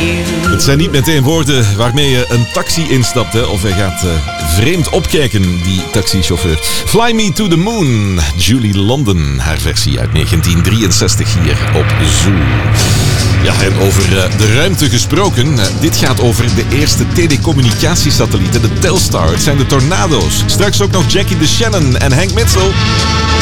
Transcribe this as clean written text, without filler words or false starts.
Het zijn niet meteen woorden waarmee je een taxi instapt, hè? Of hij gaat vreemd opkijken, die taxichauffeur. Fly Me to the Moon, Julie London, haar versie uit 1963 hier op Zoo. Ja, en over de ruimte gesproken, dit gaat over de eerste telecommunicatiesatellieten, de Telstar. Het zijn de Tornado's. Straks ook nog Jackie de Shannon en Hank Mitchell.